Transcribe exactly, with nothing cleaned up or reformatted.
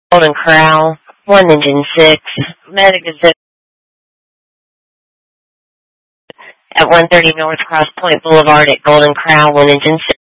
Golden Corral, one engine six, medic is at one thirty North Cross Point Boulevard at Golden Corral, one engine six.